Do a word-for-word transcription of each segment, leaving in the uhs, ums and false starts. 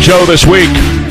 Joe this week.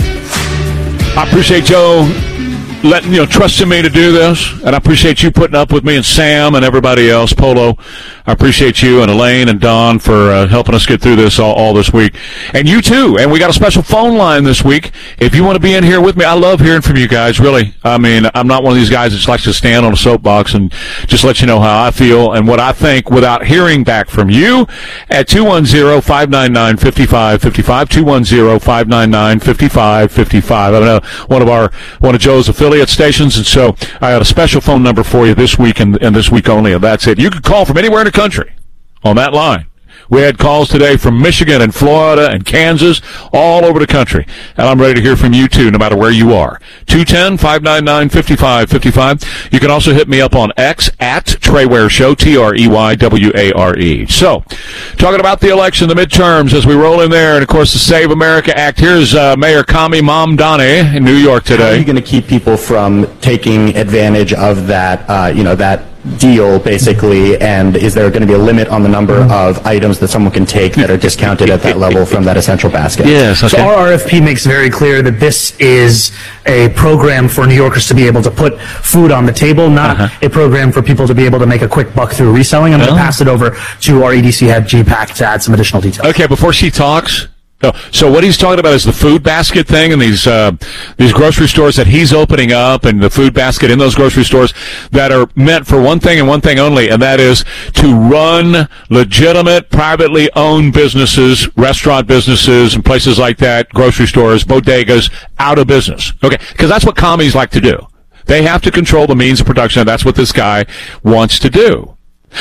I appreciate Joe letting, you know, trusting me to do this, and I appreciate you putting up with me and Sam and everybody else. Polo, I appreciate you, and Elaine and Don for uh, helping us get through this all, all this week. And you too. And we got a special phone line this week. If you want to be in here with me, I love hearing from you guys, really. I mean, I'm not one of these guys that just likes to stand on a soapbox and just let you know how I feel and what I think without hearing back from you at two one zero, five nine nine, five five five five, two one zero, five nine nine, five five five five. I know one of our, one of Joe's affiliates stations, and so I got a special phone number for you this week and, and this week only, and that's it. You can call from anywhere in the country on that line. We had calls today from Michigan and Florida and Kansas, all over the country. And I'm ready to hear from you, too, no matter where you are. two one zero, five nine nine, five five five five. You can also hit me up on X, at Trey Ware Show, T R E Y W A R E. So, talking about the election, the midterms, as we roll in there, and, of course, the Save America Act. Here's uh, Mayor Kami Mamdani in New York today. How are you going to keep people from taking advantage of that, uh, you know, that deal, basically, and is there going to be a limit on the number of items that someone can take that are discounted at that level from that essential basket? Yes, okay. So our R F P makes very clear that this is a program for New Yorkers to be able to put food on the table, not uh-huh. a program for people to be able to make a quick buck through reselling. I'm going to pass it over to our E D C head, G PAC, to add some additional details. Okay, before she talks, no. So what he's talking about is the food basket thing and these uh, these grocery stores that he's opening up, and the food basket in those grocery stores that are meant for one thing and one thing only, and that is to run legitimate, privately owned businesses, restaurant businesses, and places like that, grocery stores, bodegas, out of business. Okay, because that's what commies like to do. They have to control the means of production, and that's what this guy wants to do.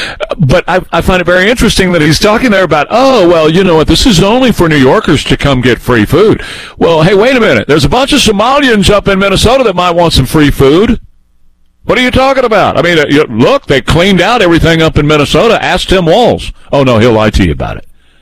But I, I find it very interesting that he's talking there about, oh, well, you know what, this is only for New Yorkers to come get free food. Well, hey, wait a minute. There's a bunch of Somalians up in Minnesota that might want some free food. What are you talking about? I mean, uh, look, they cleaned out everything up in Minnesota. Ask Tim Walz. Oh, no, he'll lie to you about it.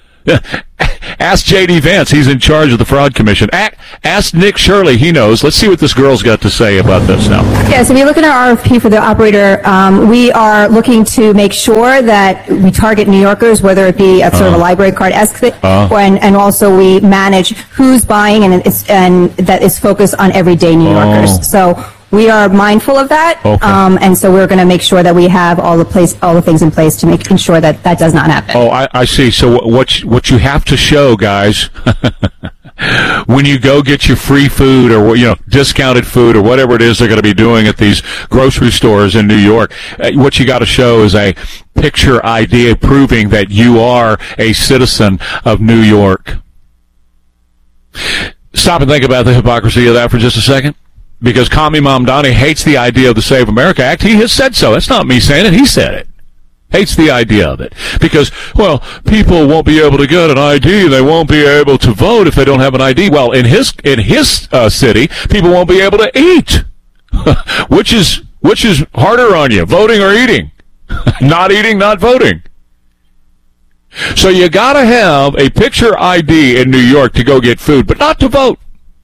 Ask J D Vance. He's in charge of the Fraud Commission. Ask Nick Shirley. He knows. Let's see what this girl's got to say about this now. Yes, if you look at our R F P for the operator, um, we are looking to make sure that we target New Yorkers, whether it be a sort uh, of a library card-esque thing, uh, and, and also we manage who's buying, and, it's, and that is focused on everyday New Yorkers. Oh. So we are mindful of that, okay. um, and so we're going to make sure that we have all the place, all the things in place to make ensure that that does not happen. Oh, I, I see. So what what you have to show, guys, when you go get your free food or, you know, discounted food or whatever it is they're going to be doing at these grocery stores in New York, what you got to show is a picture I D proving that you are a citizen of New York. Stop and think about the hypocrisy of that for just a second. Because Kami Mamdani hates the idea of the Save America Act. He has said so. That's not me saying it. He said it. Hates the idea of it. Because, well, people won't be able to get an I D. They won't be able to vote if they don't have an I D. Well, in his in his uh, city, people won't be able to eat. which is which is harder on you, voting or eating? Not eating, not voting. So you got to have a picture I D in New York to go get food, but not to vote.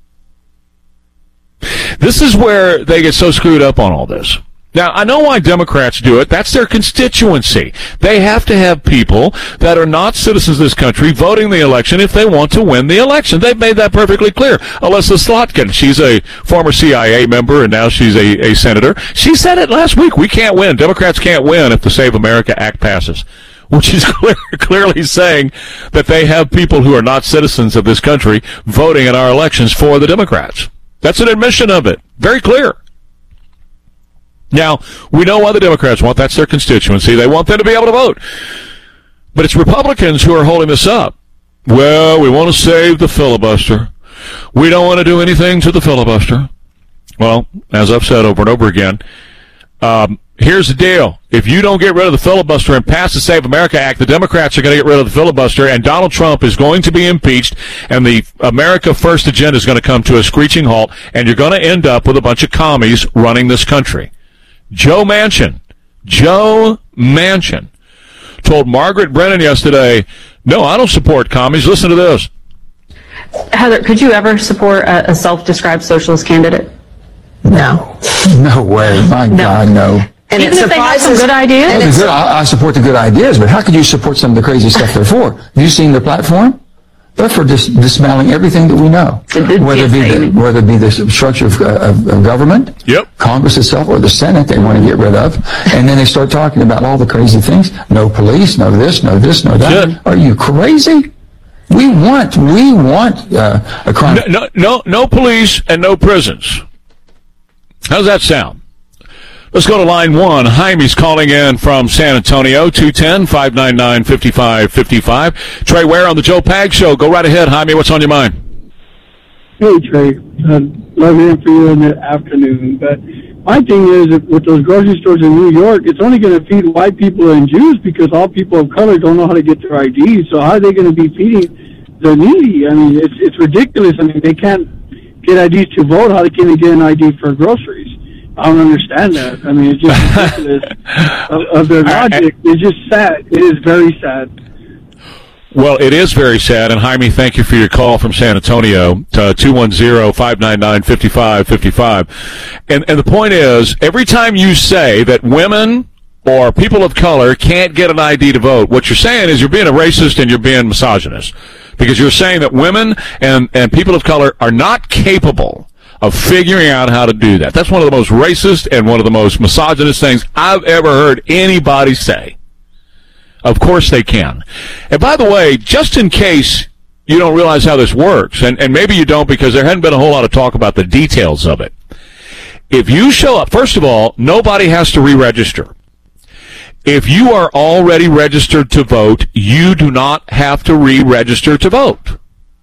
This is where they get so screwed up on all this. Now, I know why Democrats do it. That's their constituency. They have to have people that are not citizens of this country voting the election if they want to win the election. They've made that perfectly clear. Alyssa Slotkin, she's a former C I A member, and now she's a, a senator. She said it last week. We can't win. Democrats can't win if the Save America Act passes, which is clear, clearly saying that they have people who are not citizens of this country voting in our elections for the Democrats. That's an admission of it. Very clear. Now, we know why the Democrats want. That's their constituency. They want them to be able to vote. But it's Republicans who are holding this up. Well, we want to save the filibuster. We don't want to do anything to the filibuster. Well, as I've said over and over again, um, here's the deal. If you don't get rid of the filibuster and pass the Save America Act, the Democrats are going to get rid of the filibuster, and Donald Trump is going to be impeached, and the America First agenda is going to come to a screeching halt, and you're going to end up with a bunch of commies running this country. Joe Manchin, Joe Manchin told Margaret Brennan yesterday, no, I don't support commies. Listen to this. Heather, could you ever support a, a self-described socialist candidate? No. No way. My no. God, no. And even if they have some good ideas? And good, I, I support the good ideas, but how could you support some of the crazy stuff they're for? Have you seen their platform? but for dis- dismantling everything that we know, whether it be the, whether it be the structure of, uh, of, of government, yep. Congress itself, or the Senate they want to get rid of, and then they start talking about all the crazy things. No police, no this, no this, no that. Good. Are you crazy? We want, we want uh, a crime. No, no, no, no police and no prisons. How's that sound? Let's go to line one. Jaime's calling in from San Antonio, two one zero, five nine nine, five five five five. Trey Ware on the Joe Pag Show. Go right ahead, Jaime. What's on your mind? Hey, Trey. Uh, love hearing from you in the afternoon. But my thing is, if, with those grocery stores in New York, it's only going to feed white people and Jews because all people of color don't know how to get their I Ds. So how are they going to be feeding the needy? I mean, it's it's ridiculous. I mean, they can't get I Ds to vote. How can they get an I D for groceries? I don't understand that. I mean, it's just ridiculous of, of their logic. It's just sad. It is very sad. Well, it is very sad, and Jaime, thank you for your call from San Antonio to two one zero, five nine nine, five five five five. And, and the point is, every time you say that women or people of color can't get an I D to vote, what you're saying is you're being a racist and you're being misogynist, because you're saying that women and, and people of color are not capable of figuring out how to do that. That's one of the most racist and one of the most misogynist things I've ever heard anybody say. Of course they can. And by the way, just in case you don't realize how this works, and, and maybe you don't because there hadn't been a whole lot of talk about the details of it. If you show up, first of all, nobody has to re-register. If you are already registered to vote, you do not have to re-register to vote.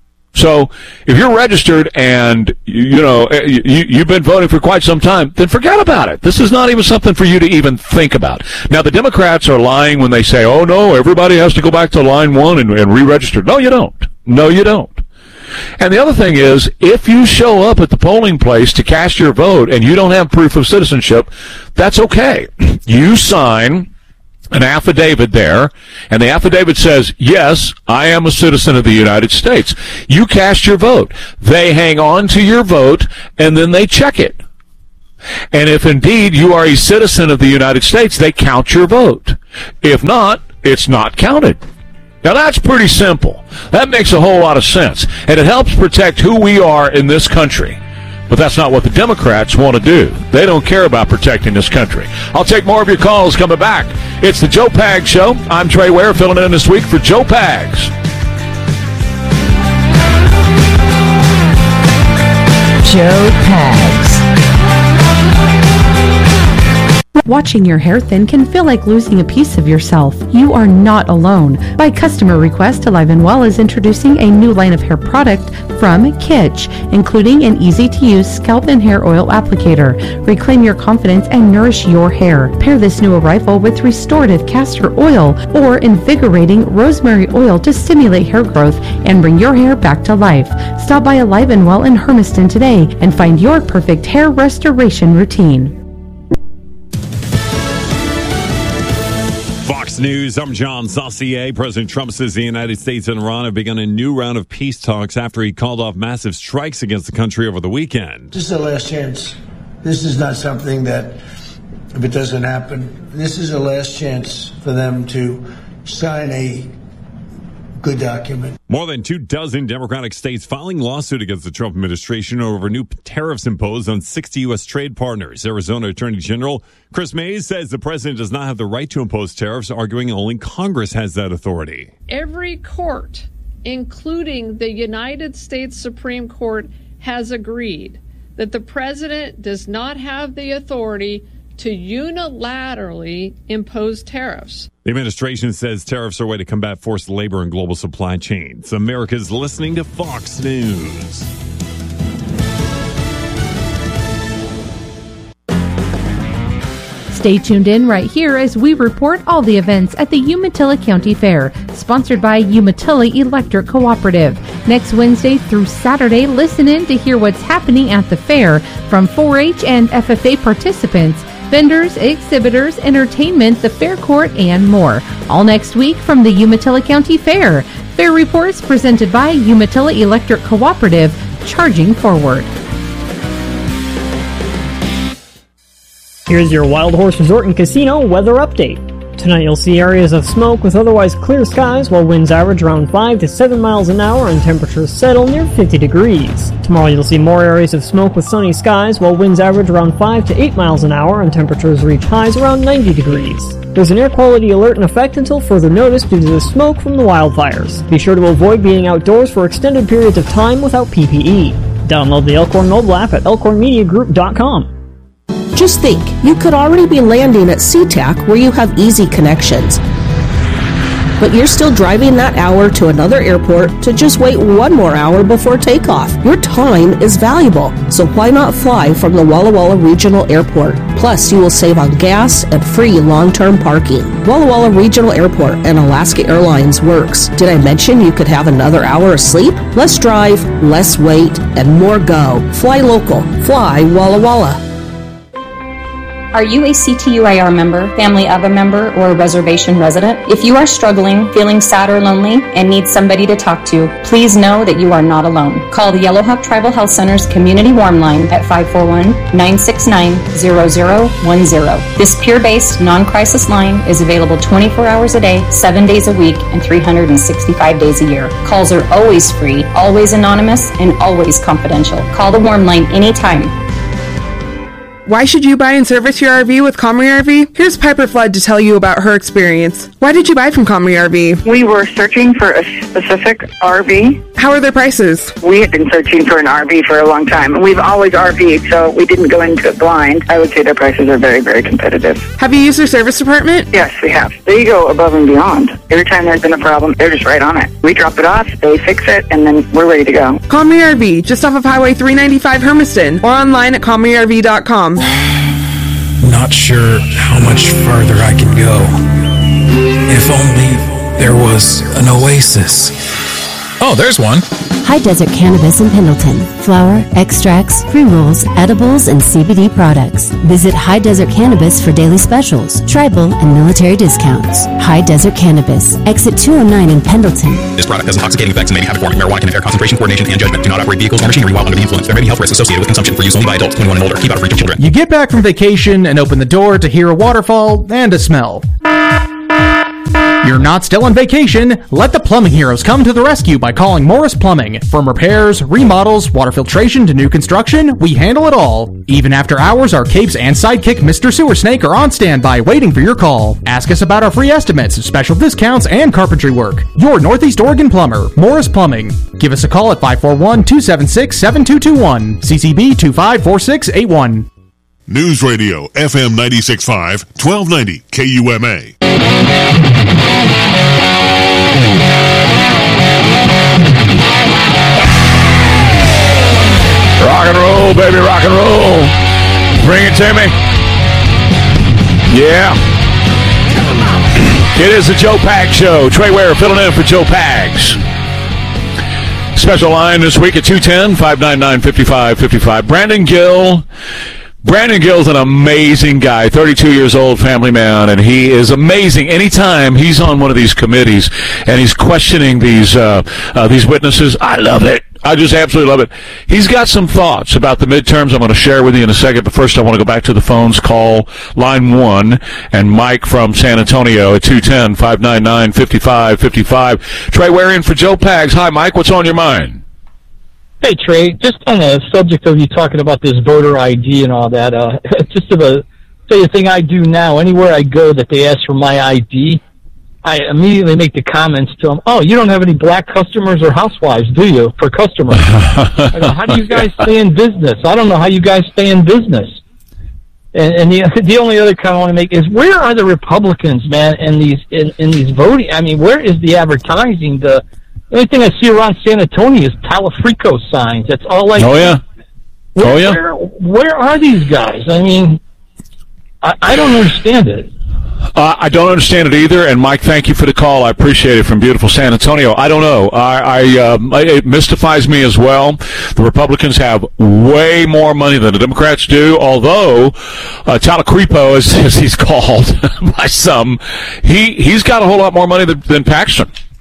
So if you're registered and, you know, you, you've been voting for quite some time, then forget about it. This is not even something for you to even think about. Now, the Democrats are lying when they say, oh, no, everybody has to go back to line one and, and re-register. No, you don't. No, you don't. And the other thing is, if you show up at the polling place to cast your vote and you don't have proof of citizenship, that's okay. You sign an affidavit there, and the affidavit says, yes, I am a citizen of the United States. You cast your vote. They hang on to your vote, and then they check it. And if indeed you are a citizen of the United States, they count your vote. If not, it's not counted. Now, that's pretty simple. That makes a whole lot of sense, and it helps protect who we are in this country. But that's not what the Democrats want to do. They don't care about protecting this country. I'll take more of your calls coming back. It's the Joe Pags Show. I'm Trey Ware, filling in this week for Joe Pags. Joe Pags. Watching your hair thin can feel like losing a piece of yourself. You are not alone. By customer request, Alive and Well is introducing a new line of hair product from Kitsch, including an easy-to-use scalp and hair oil applicator. Reclaim your confidence and nourish your hair. Pair this new arrival with restorative castor oil or invigorating rosemary oil to stimulate hair growth and bring your hair back to life. Stop by Alive and Well in Hermiston today and find your perfect hair restoration routine. Fox News, I'm John Saucier. President Trump says the United States and Iran have begun a new round of peace talks after he called off massive strikes against the country over the weekend. This is the last chance. This is not something that, if it doesn't happen, this is the last chance for them to sign a good document. More than two dozen Democratic states filing lawsuit against the Trump administration over new tariffs imposed on sixty U S trade partners. Arizona Attorney General Chris Mays says the president does not have the right to impose tariffs, arguing only Congress has that authority. Every court, including the United States Supreme Court, has agreed that the president does not have the authority to unilaterally impose tariffs. The administration says tariffs are a way to combat forced labor and global supply chains. America's listening to Fox News. Stay tuned in right here as we report all the events at the Umatilla County Fair, sponsored by Umatilla Electric Cooperative. Next Wednesday through Saturday, listen in to hear what's happening at the fair from four H and F F A participants, vendors, exhibitors, entertainment, the fair court, and more. All next week from the Umatilla County Fair. Fair reports presented by Umatilla Electric Cooperative, charging forward. Here's your Wild Horse Resort and Casino weather update. Tonight you'll see areas of smoke with otherwise clear skies, while winds average around five to seven miles an hour and temperatures settle near fifty degrees. Tomorrow you'll see more areas of smoke with sunny skies, while winds average around five to eight miles an hour and temperatures reach highs around ninety degrees. There's an air quality alert in effect until further notice due to the smoke from the wildfires. Be sure to avoid being outdoors for extended periods of time without P P E. Download the Elkhorn mobile app at elkhorn media group dot com. Just think, you could already be landing at SeaTac where you have easy connections. But you're still driving that hour to another airport to just wait one more hour before takeoff. Your time is valuable, so why not fly from the Walla Walla Regional Airport? Plus, you will save on gas and free long-term parking. Walla Walla Regional Airport and Alaska Airlines works. Did I mention you could have another hour of sleep? Less drive, less wait, and more go. Fly local. Fly Walla Walla. Are you a C T U I R member, family of a member, or a reservation resident? If you are struggling, feeling sad or lonely, and need somebody to talk to, please know that you are not alone. Call the Yellowhawk Tribal Health Center's Community Warm Line at five four one, nine six nine, zero zero one zero. This peer-based, non-crisis line is available twenty-four hours a day, seven days a week, and three hundred sixty-five days a year. Calls are always free, always anonymous, and always confidential. Call the Warm Line anytime. Why should you buy and service your R V with Comrie R V? Here's Piper Flood to tell you about her experience. Why did you buy from Comrie R V? We were searching for a specific R V. How are their prices? We had been searching for an R V for a long time. We've always R V'd, so we didn't go into it blind. I would say their prices are very, very competitive. Have you used their service department? Yes, we have. They go above and beyond. Every time there's been a problem, they're just right on it. We drop it off, they fix it, and then we're ready to go. Comrie R V, just off of Highway three ninety-five Hermiston, or online at comrie r v dot com. Not sure how much farther I can go. If only there was an oasis. Oh, there's one. High Desert Cannabis in Pendleton. Flower, extracts, pre-rolls, edibles, and C B D products. Visit High Desert Cannabis for daily specials, tribal, and military discounts. High Desert Cannabis. Exit two oh nine in Pendleton. This product has intoxicating effects and may be habit forming. Marijuana can impair concentration, coordination, and judgment. Do not operate vehicles or machinery while under the influence. There may be health risks associated with consumption for use only by adults twenty-one and older. Keep out of reach of children. You get back from vacation and open the door to hear a waterfall and a smell. You're not still on vacation. Let the plumbing heroes come to the rescue by calling Morris Plumbing. From repairs, remodels, water filtration to new construction, we handle it all. Even after hours, our capes and sidekick Mister Sewer Snake are on standby waiting for your call. Ask us about our free estimates, special discounts, and carpentry work. Your Northeast Oregon plumber, Morris Plumbing. Give us a call at five four one, two seven six, seven two two one. C C B two five four six eight one. News Radio, F M ninety-six point five, twelve ninety K U M A. Rock and roll, baby, rock and roll. Bring it to me. Yeah. It is the Joe Pags Show. Trey Ware filling in for Joe Pags. Special line this week at two one zero, five nine nine, five five five five. Brandon Gill. Brandon Gill's an amazing guy, thirty-two years old, family man, and he is amazing. Anytime he's on one of these committees and he's questioning these uh, uh, these witnesses, I love it. I just absolutely love it. He's got some thoughts about the midterms I'm going to share with you in a second, but first I want to go back to the phones. Call line one and Mike from San Antonio at two one zero, five nine nine, five five five five. Trey Ware in for Joe Pags. Hi, Mike. What's on your mind? Hey, Trey, just on the subject of you talking about this voter I D and all that, uh, just of a, say a thing I do now, anywhere I go that they ask for my I D, I immediately make the comments to them, oh, you don't have any black customers or housewives, do you, for customers? I go, how do you guys stay in business? I don't know how you guys stay in business. And, and the the only other comment I want to make is, where are the Republicans, man, in these in, in these voting? I mean, where is the advertising, the... The only thing I see around San Antonio is Talafrico signs. That's all I see. Oh, yeah. Where, oh, yeah. Where, where are these guys? I mean, I, I don't understand it. Uh, I don't understand it either, and Mike, thank you for the call. I appreciate it from beautiful San Antonio. I don't know. I, I um, it mystifies me as well. The Republicans have way more money than the Democrats do, although uh, Talacrepo, as, as he's called by some, he, he's got a whole lot more money than, than Paxton.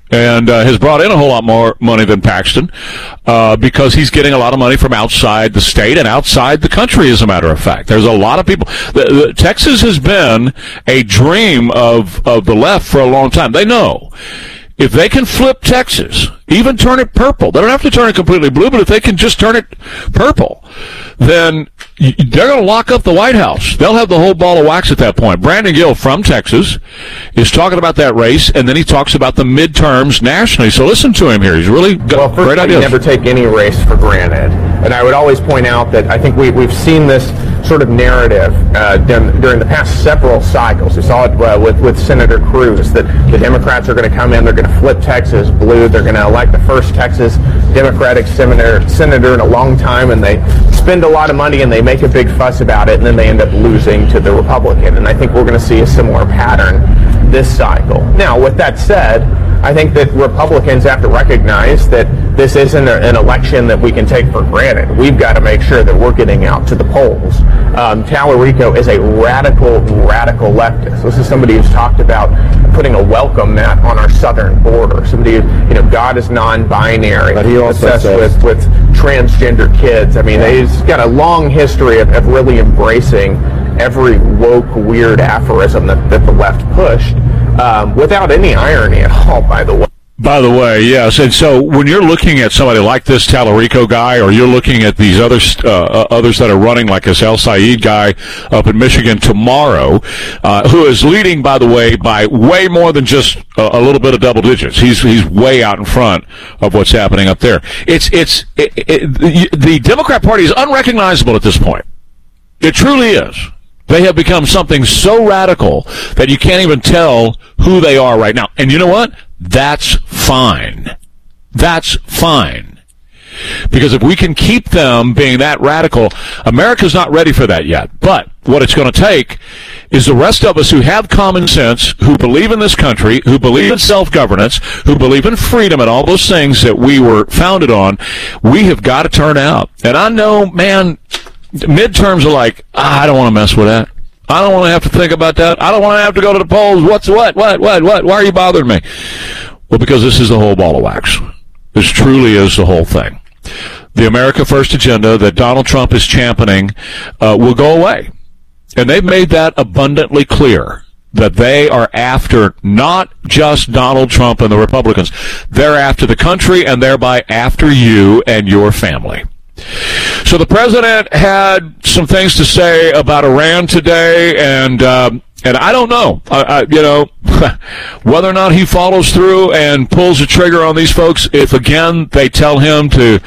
and uh, has brought in a whole lot more money than Paxton uh, because he's getting a lot of money from outside the state and outside the country, as a matter of fact. There's a lot of people. The, the, Texas has been a dream of, of the left for a long time. They know if they can flip Texas, even turn it purple, they don't have to turn it completely blue, but if they can just turn it purple, then they're going to lock up the White House. They'll have the whole ball of wax at that point. Brandon Gill from Texas is talking about that race, and then he talks about the midterms nationally. So listen to him here. He's really got well, first great of all, ideas. You never take any race for granted. And I would always point out that I think we, we've seen this sort of narrative uh, dim, during the past several cycles. We saw it uh, with, with Senator Cruz, that the Democrats are going to come in, they're going to flip Texas blue, they're going to elect the first Texas Democratic senator, senator in a long time, and they spend a lot of money and they make a big fuss about it, and then they end up losing to the Republican. And I think we're going to see a similar pattern this cycle. Now, with that said, I think that Republicans have to recognize that this isn't a, an election that we can take for granted. We've got to make sure that we're getting out to the polls. Um, Tallarico is a radical, radical leftist. This is somebody who's talked about putting a welcome mat on our southern border. Somebody who, you know, God is non-binary. But he also obsessed says, with, with transgender kids. I mean, yeah. He's got a long history of, of really embracing every woke, weird aphorism that, that the left pushed, um, without any irony at all, by the way. By the way, yes. And so when you're looking at somebody like this Tallarico guy, or you're looking at these others, uh, others that are running, like this El Said guy up in Michigan tomorrow, uh, who is leading, by the way, by way more than just a, a little bit of double digits. He's he's way out in front of what's happening up there. It's it's it, it, the, the Democrat Party is unrecognizable at this point. It truly is. They have become something so radical that you can't even tell who they are right now. And you know what? That's fine. That's fine. Because if we can keep them being that radical, America's not ready for that yet. But what it's going to take is the rest of us who have common sense, who believe in this country, who believe in self-governance, who believe in freedom and all those things that we were founded on, we have got to turn out. And I know, man, midterms are like, ah, I don't want to mess with that. I don't want to have to think about that. I don't want to have to go to the polls. What's what? What? What? What? Why are you bothering me? Well, because this is the whole ball of wax. This truly is the whole thing. The America First agenda that Donald Trump is championing uh, will go away. And they've made that abundantly clear, that they are after not just Donald Trump and the Republicans. They're after the country, and thereby after you and your family. So the president had some things to say about Iran today, and um, and I don't know, I, I, you know, whether or not he follows through and pulls the trigger on these folks. If again they tell him to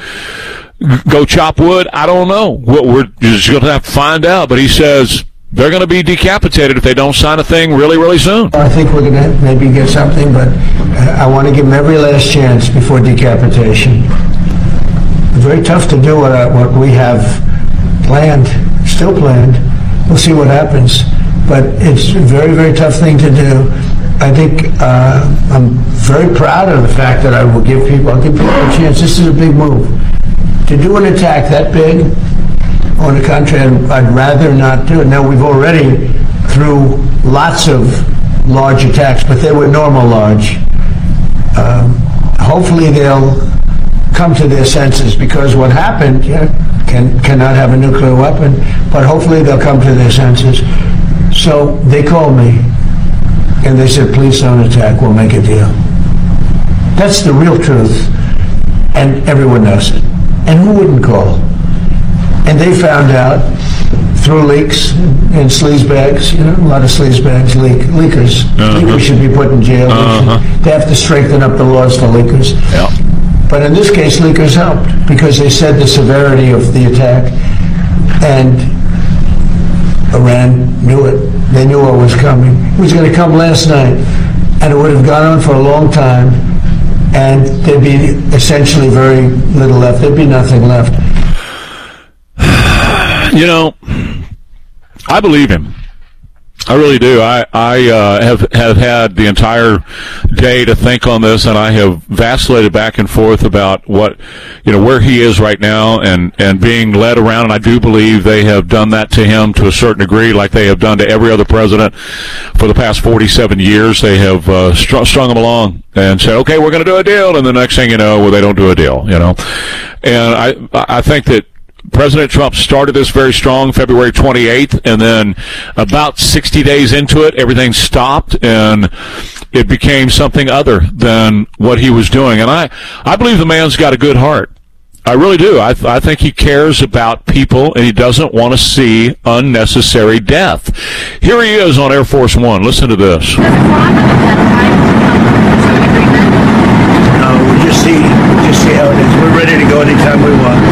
go chop wood, I don't know. We're just going to have to find out. But he says they're going to be decapitated if they don't sign a thing really, really soon. I think we're going to maybe get something, but I want to give them every last chance before decapitation. Very tough to do what, I, what we have planned, still planned. We'll see what happens. But it's a very, very tough thing to do. I think uh, I'm very proud of the fact that I will give people, I'll give people a chance. This is a big move. To do an attack that big on a country, I'd rather not do it. Now, we've already, through lots of large attacks, but they were normal large. Um, hopefully they'll come to their senses, because what happened, yeah, can cannot have a nuclear weapon, but hopefully they'll come to their senses. So they called me and they said, please don't attack, we'll make a deal. That's the real truth, and everyone knows it. And who wouldn't call? And they found out through leaks and sleazebags, you know, a lot of sleazebags, leak, leakers. Uh-huh. Leakers should be put in jail. Uh-huh. They, should, they have to strengthen up the laws for leakers. Yeah. But in this case, leakers helped, because they said the severity of the attack, and Iran knew it. They knew what was coming. It was going to come last night, and it would have gone on for a long time, and there'd be essentially very little left. There'd be nothing left. You know, I believe him. I really do. I, I uh, have have had the entire day to think on this, and I have vacillated back and forth about what, you know, where he is right now, and, and being led around. And I do believe they have done that to him to a certain degree, like they have done to every other president for the past forty-seven years. They have uh, str- strung him along and said, "Okay, we're going to do a deal," and the next thing you know, well, they don't do a deal. You know, and I I think that President Trump started this very strong February twenty-eighth, and then about sixty days into it, everything stopped, and it became something other than what he was doing. And I, I believe the man's got a good heart. I really do. I, I think he cares about people, and he doesn't want to see unnecessary death. Here he is on Air Force One. Listen to this. Uh, we just see, just see how it is. We're ready to go anytime we want.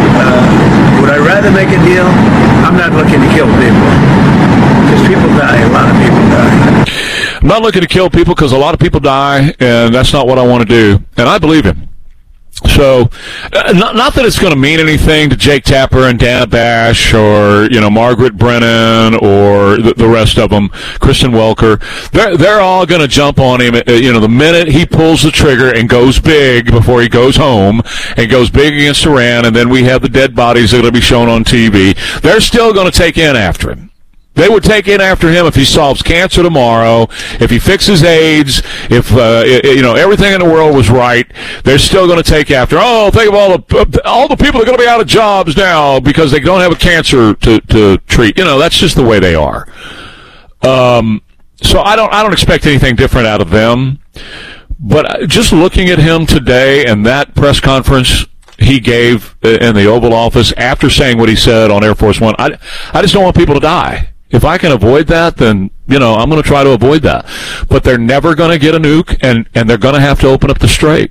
Uh, would I rather make a deal? I'm not looking to kill people, because people die. A lot of people die. I'm not looking to kill people because a lot of people die, and that's not what I want to do. And I believe him. So, uh, not, not that it's going to mean anything to Jake Tapper and Dana Bash or, you know, Margaret Brennan or the, the rest of them, Kristen Welker. They're, they're all going to jump on him, uh, you know, the minute he pulls the trigger and goes big before he goes home and goes big against Iran, and then we have the dead bodies that are going to be shown on T V. They're still going to take in after him. They would take in after him if he solves cancer tomorrow, if he fixes AIDS, if, uh, you know, everything in the world was right. They're still going to take after. Oh, think of all the all the people that are going to be out of jobs now because they don't have a cancer to, to treat. You know, that's just the way they are. Um, so I don't I don't expect anything different out of them. But just looking at him today and that press conference he gave in the Oval Office after saying what he said on Air Force One, I, I just don't want people to die. If I can avoid that, then, you know, I'm going to try to avoid that. But they're never going to get a nuke, and, and they're going to have to open up the strait.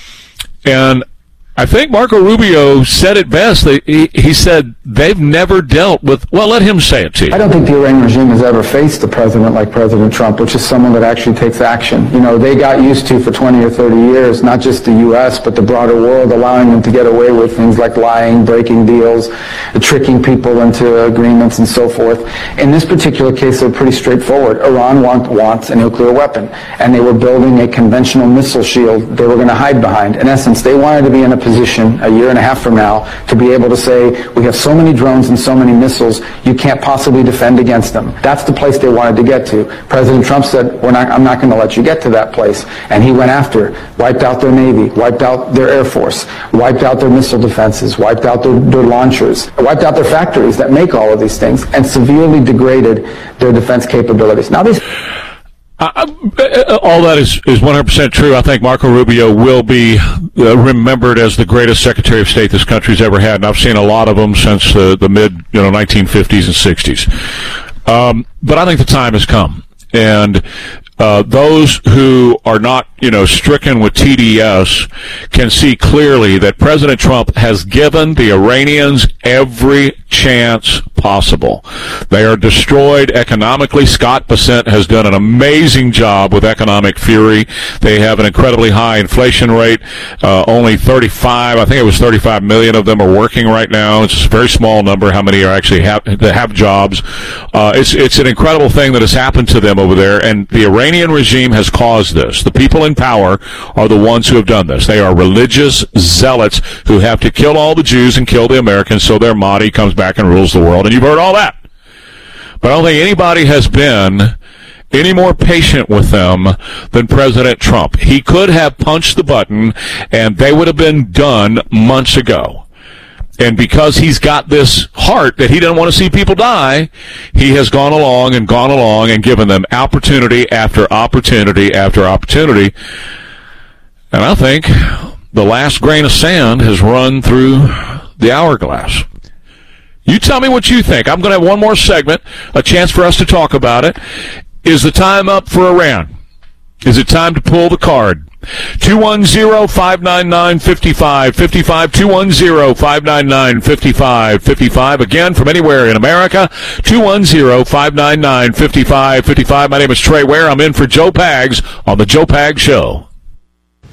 And I think Marco Rubio said it best. He, he said they've never dealt with, well, let him say it to you. I don't think the Iranian regime has ever faced a president like President Trump, which is someone that actually takes action. You know, they got used to for twenty or thirty years, not just the U S, but the broader world, allowing them to get away with things like lying, breaking deals, tricking people into agreements and so forth. In this particular case, they're pretty straightforward. Iran want, wants a nuclear weapon, and they were building a conventional missile shield they were going to hide behind. In essence, they wanted to be in a position a year and a half from now to be able to say, we have so many drones and so many missiles, you can't possibly defend against them. That's the place they wanted to get to. President Trump said, We're not, I'm not going to let you get to that place. And he went after, wiped out their Navy, wiped out their Air Force, wiped out their missile defenses, wiped out their, their launchers, wiped out their factories that make all of these things, and severely degraded their defense capabilities. Now these... Uh, all that is, is one hundred percent true. I think Marco Rubio will be uh, remembered as the greatest Secretary of State this country's ever had, and I've seen a lot of them since the, the mid, you know, nineteen fifties and sixties. Um, but I think the time has come, and uh, those who are not, you know, stricken with T D S can see clearly that President Trump has given the Iranians every chance possible. They are destroyed economically. Scott Bessent has done an amazing job with economic fury. They have an incredibly high inflation rate. Uh, only thirty-five, I think it was thirty-five million of them are working right now. It's a very small number how many are actually have, that have jobs. Uh, it's, it's an incredible thing that has happened to them over there, and the Iranian regime has caused this. The people in power are the ones who have done this. They are religious zealots who have to kill all the Jews and kill the Americans so their Mahdi comes back and rules the world. And you've heard all that. But I don't think anybody has been any more patient with them than President Trump. He could have punched the button and they would have been done months ago. And because he's got this heart that he doesn't want to see people die, he has gone along and gone along and given them opportunity after opportunity after opportunity. And I think the last grain of sand has run through the hourglass. You tell me what you think. I'm going to have one more segment, a chance for us to talk about it. Is the time up for Iran? Is it time to pull the card? two one zero, five nine nine, five five five five, two one zero, five nine nine, five five five five. Again, from anywhere in America, two one zero, five nine nine, five five five five. My name is Trey Ware. I'm in for Joe Pags on The Joe Pags Show.